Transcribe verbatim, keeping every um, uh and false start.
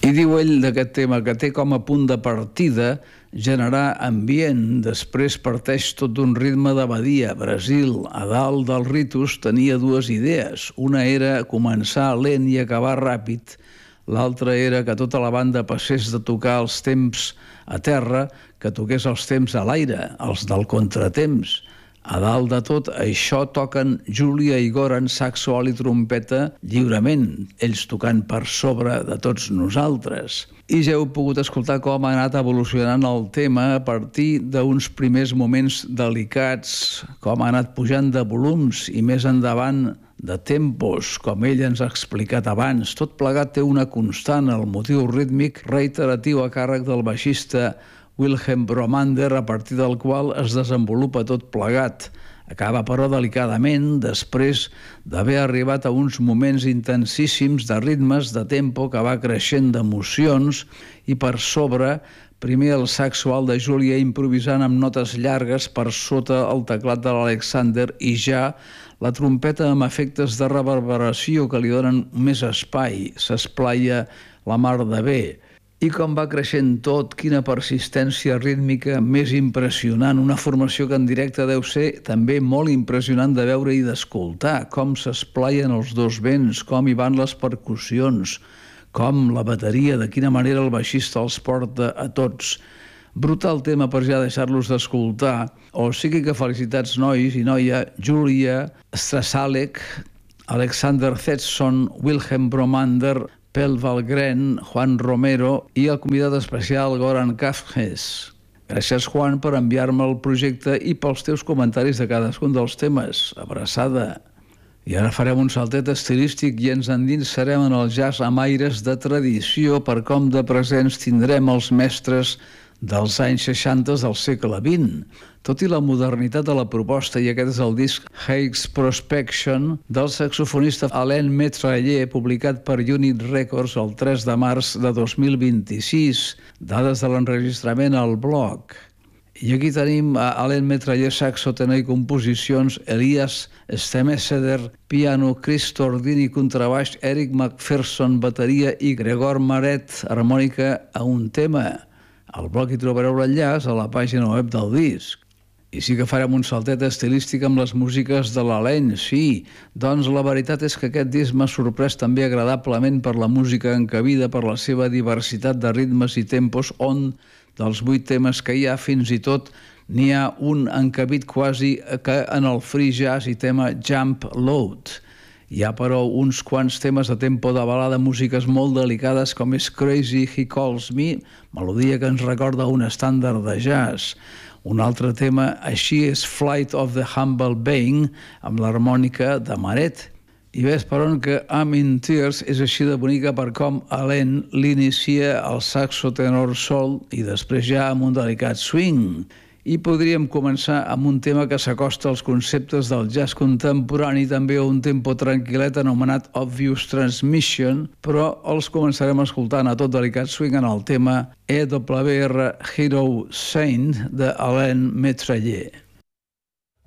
I diu ell d'aquest tema que té com a punt de partida generar ambient, després parteix tot d'un ritme de badia. Brasil, a dalt del ritus, tenia dues idees. Una era començar lent i acabar ràpid, l'altra era que tota la banda passés de tocar els temps a terra, que toqués els temps a l'aire, els del contratemps. A dalt de tot això toquen Júlia i Goran, saxo, alt i trompeta, lliurement, ells tocant per sobre de tots nosaltres. I ja heu pogut escoltar com ha anat evolucionant el tema a partir d'uns primers moments delicats, com ha anat pujant de volums i més endavant de tempos, com ell ens ha explicat abans. Tot plegat té una constant, el motiu rítmic reiteratiu a càrrec del baixista Wilhelm Bromander, a partir del qual es desenvolupa tot plegat. Acaba, però, delicadament, després d'haver arribat a uns moments intensíssims de ritmes, de tempo, que va creixent d'emocions, i per sobre, primer el saxo alt de Júlia improvisant amb notes llargues per sota el teclat de l'Alexander, i ja la trompeta amb efectes de reverberació que li donen més espai, s'esplaia la mar de bé. I com va creixent tot, quina persistència rítmica més impressionant, una formació que en directe deu ser també molt impressionant de veure i d'escoltar, com s'esplaien els dos vents, com hi van les percussions, com la bateria, de quina manera el baixista els porta a tots. Brutal tema per ja deixar-los d'escoltar, o sigui que felicitats nois i noia, Júlia Strasalek, Alexander Zetson, Wilhelm Bromander, Pel Valgren, Juan Romero i el convidat especial Goran Kafjes. Gràcies, Juan, per enviar-me el projecte i pels teus comentaris de cadascun dels temes. Abraçada. I ara farem un saltet estilístic i ens endinsarem en el jazz amb aires de tradició, per com de presents tindrem els mestres dels anys seixanta del segle vint. Tot i la modernitat de la proposta, i aquest és el disc Hague's Prospection del saxofonista Alain Metrailler, publicat per Unit Records el tres de març de dos mil vint-i-sis, dades de l'enregistrament al blog. I aquí tenim a Alain Metrailler, saxo, tenor i composicions, Elias Stemeseder, piano, Chris Tordini, contrabaix, Eric McPherson, bateria i Gregor Maret, harmònica a un tema. Al blog hi trobareu l'enllaç a la pàgina web del disc. I sí que farem un saltet estilístic amb les músiques de l'Alain, sí. Doncs la veritat és que aquest disc m'ha sorprès també agradablement per la música encabida, per la seva diversitat de ritmes i tempos, on dels vuit temes que hi ha fins i tot n'hi ha un encabit quasi que en el free jazz i tema Jump Load. Hi ha, però, uns quants temes de tempo de balada, músiques molt delicades, com és Crazy He Calls Me, melodia que ens recorda un estàndard de jazz. Un altre tema, així és Flight of the Humble Being, amb l'harmònica de Maret. I ves per on que I'm in Tears és així de bonica per com Alain l'inicia al saxo tenor sol i després ja amb un delicat swing. I podríem començar amb un tema que s'acosta als conceptes del jazz contemporani, també a un tempo tranquil·let anomenat Obvious Transmission, però els començarem escoltant a tot delicat swing en el tema E W R Hero Saint de Alain Metrailler.